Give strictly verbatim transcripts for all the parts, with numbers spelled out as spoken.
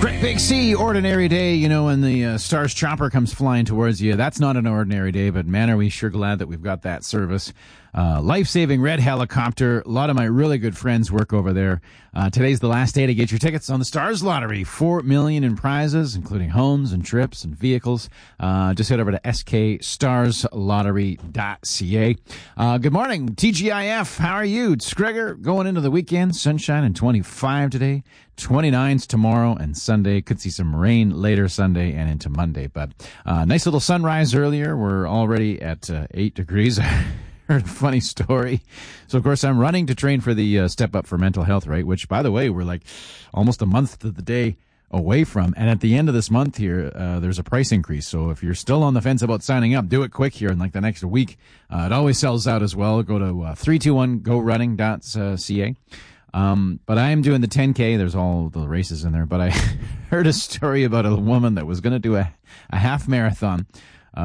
Great Big Sea, ordinary day, you know, when the uh, Stars Chopper comes flying towards you. That's not an ordinary day, but man, are we sure glad that we've got that service. Uh, life-saving red helicopter. A lot of my really good friends work over there. Uh, today's the last day to get your tickets on the Stars Lottery. Four million in prizes, including homes and trips and vehicles. Uh, just head over to s k stars lottery dot c a. Uh, good morning, T G I F. How are you? It's Gregor going into the weekend. Sunshine and twenty-five today. twenty-nines tomorrow and Sunday. Could see some rain later Sunday and into Monday. But uh, nice little sunrise earlier. We're already at uh, eight degrees. Heard a funny story. So, of course, I'm running to train for the uh, Step Up for Mental Health, right? Which, by the way, we're like almost a month to the day away from. And at the end of this month here, uh, there's a price increase. So if you're still on the fence about signing up, do it quick here in like the next week. Uh, it always sells out as well. Go to uh, three two one go running dot c a. Um, but I am doing the ten K. There's all the races in there. But I heard a story about a woman that was going to do a, a half marathon. Uh,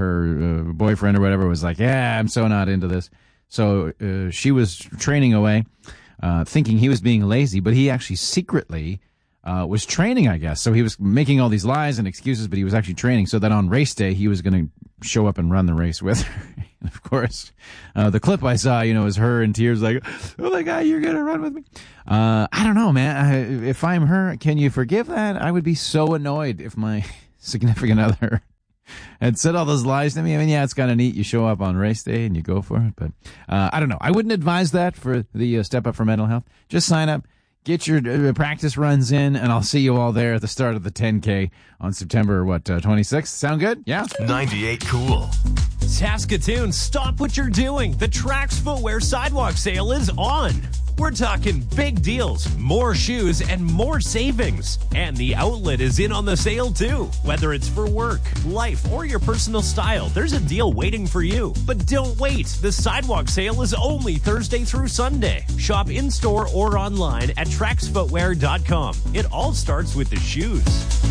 her uh, boyfriend or whatever was like, yeah, I'm so not into this. So uh, she was training away, uh, thinking he was being lazy, but he actually secretly uh, was training, I guess. So he was making all these lies and excuses, but he was actually training so that on race day he was going to show up and run the race with her. And of course, uh, the clip I saw, you know, was her in tears like, oh my God, you're going to run with me. Uh, I don't know, man. I, if I'm her, can you forgive that? I would be so annoyed if my significant other and said all those lies to me. I mean, yeah, it's kind of neat. You show up on race day and you go for it. But uh, I don't know. I wouldn't advise that for the uh, Step Up for Mental Health. Just sign up, get your uh, practice runs in, and I'll see you all there at the start of the ten K on September, what, uh, twenty-sixth? Sound good? Yeah? ninety-eight Cool. Saskatoon, stop what you're doing. The Trax Footwear Sidewalk Sale is on. We're talking big deals, more shoes, and more savings. And the outlet is in on the sale too. Whether it's for work, life, or your personal style, there's a deal waiting for you. But don't wait. The sidewalk sale is only Thursday through Sunday. Shop in-store or online at trax footwear dot com. It all starts with the shoes.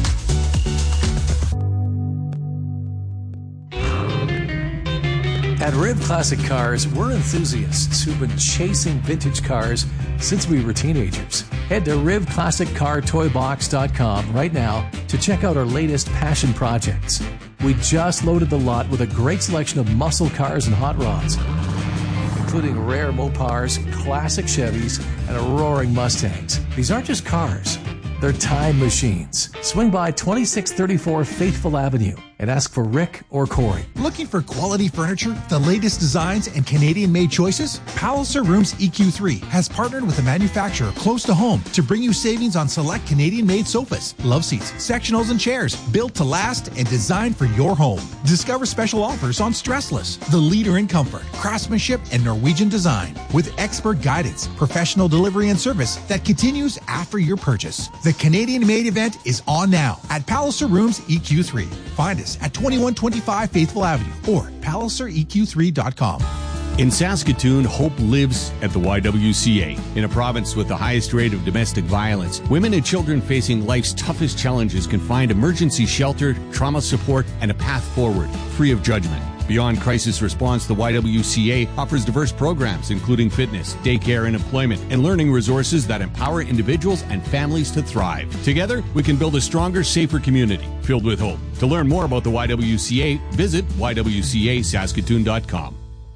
At Riv Classic Cars, we're enthusiasts who've been chasing vintage cars since we were teenagers. Head to riv classic car toy box dot com right now to check out our latest passion projects. We just loaded the lot with a great selection of muscle cars and hot rods, including rare Mopars, classic Chevys, and roaring Mustangs. These aren't just cars. They're time machines. Swing by twenty-six thirty-four Faithful Avenue and ask for Rick or Corey. Looking for quality furniture, the latest designs, and Canadian-made choices? Palliser Rooms E Q three has partnered with a manufacturer close to home to bring you savings on select Canadian-made sofas, love seats, sectionals, and chairs built to last and designed for your home. Discover special offers on Stressless, the leader in comfort, craftsmanship, and Norwegian design, with expert guidance, professional delivery, and service that continues after your purchase. The Canadian-made event is on now at Palliser Rooms E Q three. Find us at twenty-one twenty-five Faithful Avenue or palliser e q three dot com. In Saskatoon, hope lives at the Y W C A. In a province with the highest rate of domestic violence, women and children facing life's toughest challenges can find emergency shelter, trauma support, and a path forward, free of judgment. Beyond crisis response, the Y W C A offers diverse programs, including fitness, daycare, and employment, and learning resources that empower individuals and families to thrive. Together, we can build a stronger, safer community filled with hope. To learn more about the Y W C A, visit y w c a saskatoon dot com.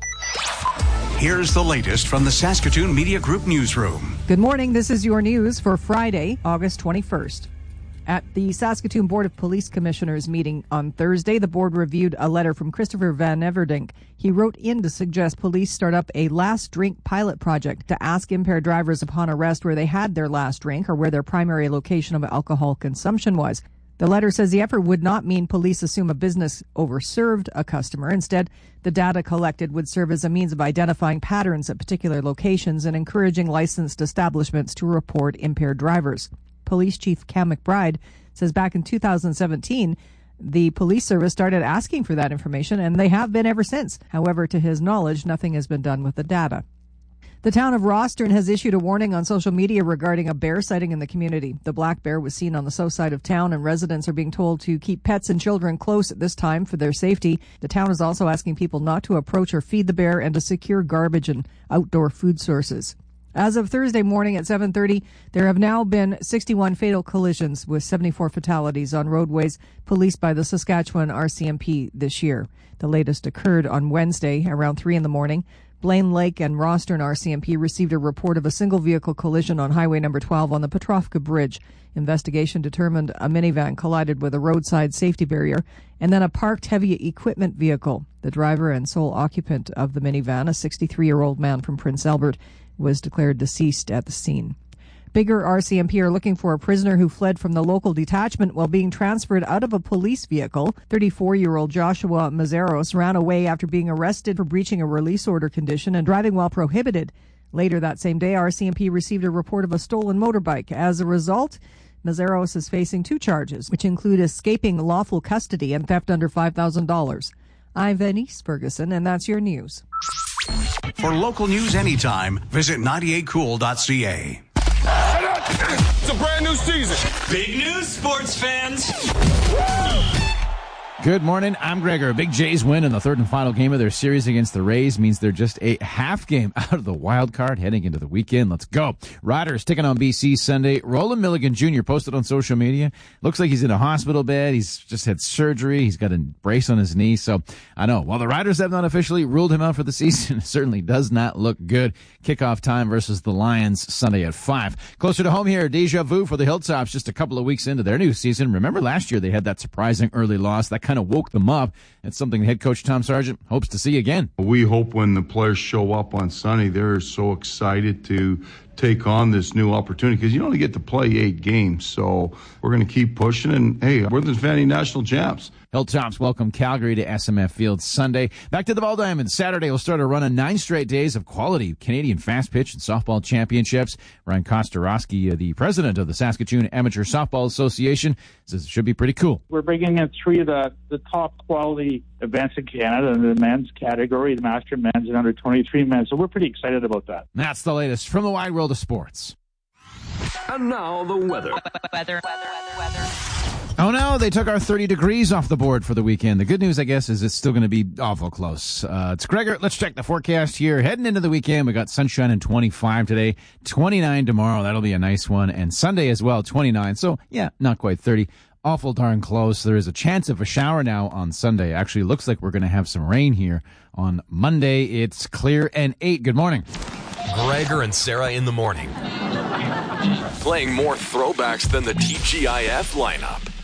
Here's the latest from the Saskatoon Media Group newsroom. Good morning. This is your news for Friday, August twenty-first. At the Saskatoon Board of Police Commissioners meeting on Thursday, the board reviewed a letter from Christopher Van Everdink. He wrote in to suggest police start up a last drink pilot project to ask impaired drivers upon arrest where they had their last drink or where their primary location of alcohol consumption was. The letter says the effort would not mean police assume a business overserved a customer. Instead, the data collected would serve as a means of identifying patterns at particular locations and encouraging licensed establishments to report impaired drivers. Police Chief Cam McBride says back in two thousand seventeen, the police service started asking for that information, and they have been ever since. However, to his knowledge, nothing has been done with the data. The town of Rostern has issued a warning on social media regarding a bear sighting in the community. The black bear was seen on the south side of town, and residents are being told to keep pets and children close at this time for their safety. The town is also asking people not to approach or feed the bear and to secure garbage and outdoor food sources. As of Thursday morning at seven thirty, there have now been sixty-one fatal collisions with seventy-four fatalities on roadways policed by the Saskatchewan R C M P this year. The latest occurred on Wednesday around three in the morning. Blaine Lake and Rostern R C M P received a report of a single-vehicle collision on Highway number twelve on the Petrovka Bridge. Investigation determined a minivan collided with a roadside safety barrier and then a parked heavy equipment vehicle. The driver and sole occupant of the minivan, a sixty-three-year-old man from Prince Albert, was declared deceased at the scene. Bigger R C M P are looking for a prisoner who fled from the local detachment while being transferred out of a police vehicle. thirty-four-year-old Joshua Mazeros ran away after being arrested for breaching a release order condition and driving while prohibited. Later that same day, R C M P received a report of a stolen motorbike. As a result, Mazeros is facing two charges, which include escaping lawful custody and theft under five thousand dollars. I'm Venice Ferguson, and that's your news. For local news anytime, visit ninety-eight cool dot c a. It's a brand new season. Big news, sports fans. Good morning. I'm Gregor. Big Jays win in the third and final game of their series against the Rays means they're just a half game out of the wild card heading into the weekend. Let's go. Riders taking on B C Sunday. Roland Milligan Junior posted on social media. Looks like he's in a hospital bed. He's just had surgery. He's got a brace on his knee. So I know while the Riders have not officially ruled him out for the season, it certainly does not look good. Kickoff time versus the Lions Sunday at five. Closer to home here, deja vu for the Hilltops just a couple of weeks into their new season. Remember last year they had that surprising early loss that kind of woke them up. It's something head coach Tom Sargent hopes to see again. We hope when the players show up on Sunday, they're so excited to take on this new opportunity because you only get to play eight games. So we're going to keep pushing. And, hey, we're the defending national champs. Hilltops welcome Calgary to S M F Field Sunday. Back to the Ball Diamonds. Saturday will start a run of nine straight days of quality Canadian fast pitch and softball championships. Ryan Kostarowski, the president of the Saskatchewan Amateur Softball Association, says it should be pretty cool. We're bringing in three of the, the top quality events in Canada in the men's category, the master men's and under twenty-three men's. So we're pretty excited about that. That's the latest from the wide world of sports. And now the weather. Weather, weather, weather, weather. Oh no, they took our thirty degrees off the board for the weekend. The good news, I guess, is it's still going to be awful close. Uh, it's Gregor. Let's check the forecast here. Heading into the weekend, we got sunshine and twenty-five today, twenty-nine tomorrow. That'll be a nice one. And Sunday as well, twenty-nine. So, yeah, not quite thirty. Awful darn close. There is a chance of a shower now on Sunday. Actually, looks like we're going to have some rain here on Monday. It's clear and eight. Good morning. Gregor and Sarah in the morning. Playing more throwbacks than the T G I F lineup.